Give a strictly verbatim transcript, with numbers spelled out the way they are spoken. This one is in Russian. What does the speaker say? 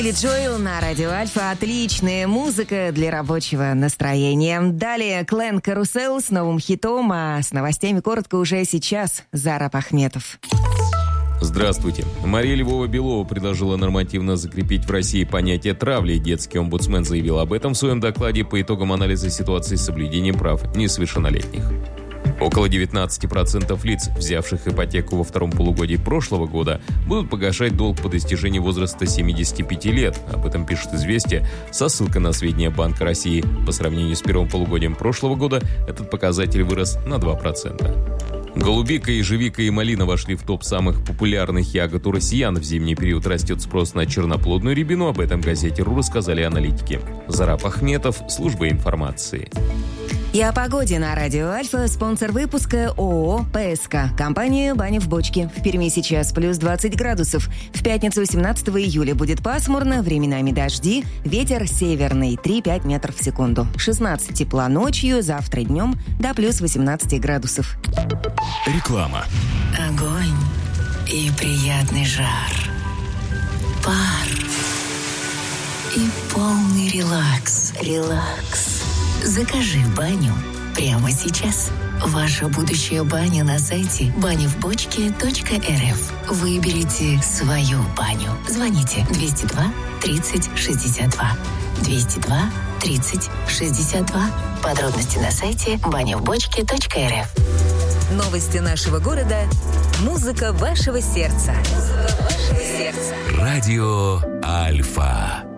Билли Джоэл на радио Альфа. Отличная музыка для рабочего настроения. Далее Клэн Карусел с новым хитом, а с новостями коротко уже сейчас. Зараб Ахметов. Здравствуйте. Мария Львова-Белова предложила нормативно закрепить в России понятие травли. Детский омбудсмен заявил об этом в своем докладе по итогам анализа ситуации с соблюдением прав несовершеннолетних. Около девятнадцать процентов лиц, взявших ипотеку во втором полугодии прошлого года, будут погашать долг по достижении возраста семидесяти пяти лет. Об этом пишет «Известия» со ссылкой на сведения Банка России. По сравнению с первым полугодием прошлого года этот показатель вырос на два процента. Голубика, ежевика и малина вошли в топ самых популярных ягод у россиян. В зимний период растет спрос на черноплодную рябину. Об этом газете РУ рассказали аналитики. Зараб Ахметов, служба информации. И о погоде на радио Альфа. Спонсор выпуска ООО «ПСК». Компания «Баня в бочке». В Перми сейчас плюс двадцать градусов. В пятницу семнадцатого июля будет пасмурно, временами дожди, ветер северный три-пять метров в секунду. шестнадцать тепла ночью, завтра днем до плюс восемнадцати градусов. Реклама. Огонь и приятный жар. Пар и полный релакс. Релакс. Закажи баню прямо сейчас. Ваша будущая баня на сайте баня в бочке точка эр эф. Выберите свою баню. Звоните двести два тридцать шестьдесят два. двести два тридцать шестьдесят два. Подробности на сайте баня в бочке точка эр эф. Новости нашего города. Музыка вашего сердца. Музыка вашего сердца. Радио Альфа.